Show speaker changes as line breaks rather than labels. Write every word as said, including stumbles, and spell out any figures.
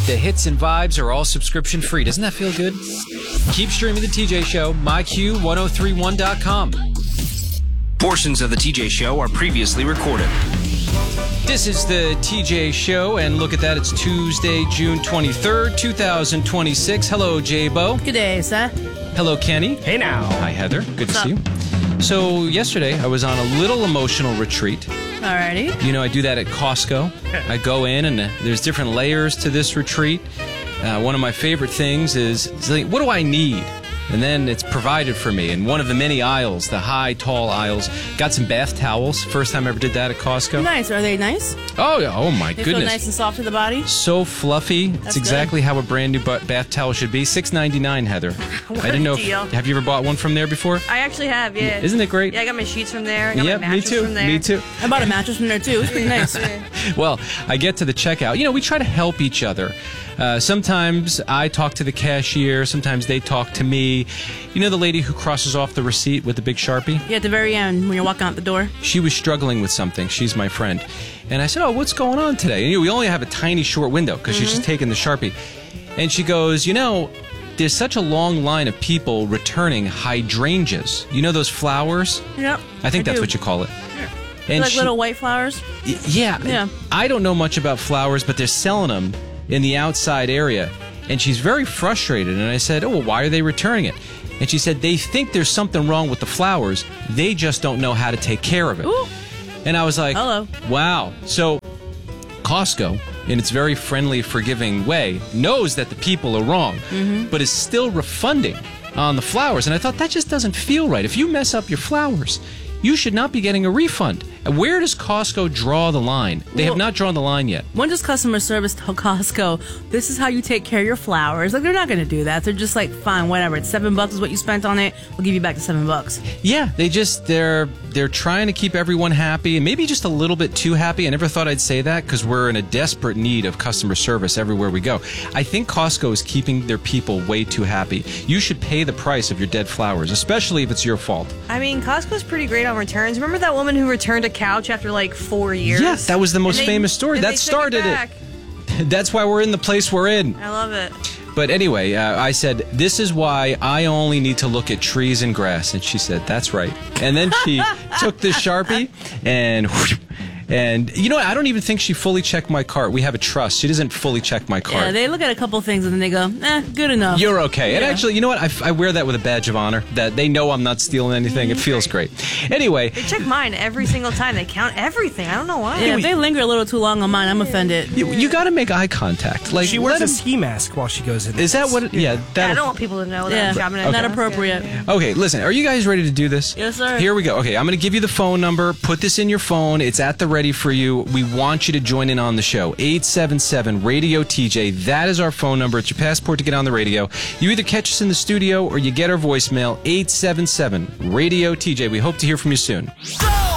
The hits and vibes are all subscription free. Doesn't that feel good? Keep streaming The T J Show, my Q ten thirty-one dot com.
Portions of The T J Show are previously recorded.
This is The T J Show, and look at that, it's Tuesday, June twenty-third, two thousand twenty-six. Hello, J-Bo.
Good day, sir.
Hello, Kenny.
Hey now.
Hi, Heather. Good
What's
to see you. So, yesterday, I was on a little emotional retreat.
Alrighty.
You know, I do that at Costco. I go in, and uh, there's different layers to this retreat. Uh, one of my favorite things is, is like, what do I need? And then it's provided for me in one of the many aisles, the high, tall aisles. Got some bath towels. First time I ever did that at Costco.
Nice. Are they nice?
Oh, yeah. Oh, my
They
goodness.
feel nice and soft to the body?
So fluffy.
That's
it's exactly
good.
how a brand new ba- bath towel should be. six ninety-nine, Heather.
What
I didn't know.
a deal.
If, have you ever bought one from there before?
I actually have, yeah.
Isn't it great?
Yeah, I got my sheets from there. I got
Yeah,
my
me
mattress
too.
from there.
Me too.
I bought a mattress from there, too. It's pretty nice.
Well, I get to the checkout. You know, we try to help each other. Uh, sometimes I talk to the cashier. Sometimes they talk to me. You know the lady who crosses off the receipt with the big Sharpie?
Yeah, at the very end, when you're walking out the door.
She was struggling with something. She's my friend. And I said, oh, what's going on today? And you know, we only have a tiny short window because
Mm-hmm.
she's just taking the Sharpie. And she goes, you know, there's such a long line of people returning hydrangeas. You know those flowers?
Yep.
I think
I
that's
do.
what you call it.
They're like
she-
little white flowers.
Y- Yeah.
Yeah.
I don't know much about flowers, but they're selling them in the outside area. And she's very frustrated. And I said, oh, well, why are they returning it? And she said, they think there's something wrong with the flowers. They just don't know how to take care of it.
Ooh.
And I was like,
Hello.
wow. So Costco, in its very friendly, forgiving way, knows that the people are wrong,
Mm-hmm.
but is still refunding on the flowers. And I thought, that just doesn't feel right. If you mess up your flowers, you should not be getting a refund. And where does Costco draw the line? They have
Well-
not drawn the line yet.
When does customer service tell Costco, this is how you take care of your flowers? Like, they're not going to do that. They're just like, fine, whatever. It's seven bucks is what you spent on it. We'll give you back the seven bucks.
Yeah, they just they're they're trying to keep everyone happy, and maybe just a little bit too happy. I never thought I'd say that because we're in a desperate need of customer service everywhere we go. I think Costco is keeping their people way too happy. You should pay the price of your dead flowers, especially if it's your fault.
I mean, Costco's pretty great on returns. Remember that woman who returned a couch after like four years?
Yes, that was the most
And they-
famous story.
and
That
they took
started it.
back.
That's why we're in the place we're in.
I love it.
But anyway, uh, I said, this is why I only need to look at trees and grass. And she said, that's right. And then she took the Sharpie and whoosh, and you know what? I don't even think she fully checked my cart. We have a trust. She doesn't fully check my cart.
Yeah, they look at a couple things and then they go, eh, good enough.
You're okay. And
Yeah.
actually, you know what? I, f- I wear that with a badge of honor, that they know I'm not stealing anything. It feels great. Anyway,
They check mine every single time. They count everything. I don't know why.
Yeah, if they linger a little too long on mine, I'm offended.
you, you got to make eye contact. Like,
She wears
let
a
'em-
ski mask while she goes in.
Is that what? It, yeah.
Yeah, I
That'll,
don't want people to know that
Yeah,
I'm shopping at
not
Costco.
appropriate.
Okay, listen, are you guys ready to do this?
Yes, sir.
Here we go. Okay, I'm going to give you the phone number. Put this in your phone. It's at the ready for you. We want you to join in on the show. eight seven seven radio T J. That is our phone number. It's your passport to get on the radio. You either catch us in the studio or you get our voicemail. eight seven seven radio T J. We hope to hear from you soon.